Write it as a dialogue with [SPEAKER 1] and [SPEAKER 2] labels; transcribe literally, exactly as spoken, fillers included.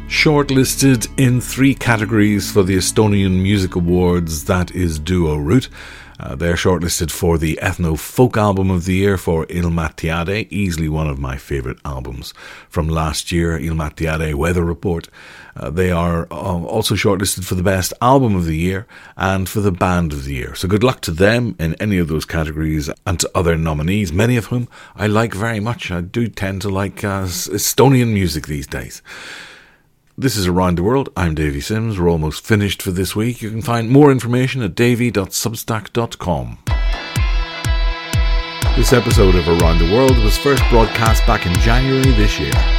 [SPEAKER 1] Shortlisted in three categories for the Estonian Music Awards, that is Duo Root. Uh, they're shortlisted for the Ethno Folk Album of the Year for Ilmattiade, easily one of my favourite albums from last year, Ilmattiade Weather Report. Uh, they are uh, also shortlisted for the Best Album of the Year and for the Band of the Year. So good luck to them in any of those categories and to other nominees, many of whom I like very much. I do tend to like uh, Estonian music these days. This is Around the World. I'm Davey Sims. We're almost finished for this week. You can find more information at davey dot substack dot com. This episode of Around the World was first broadcast back in January this year.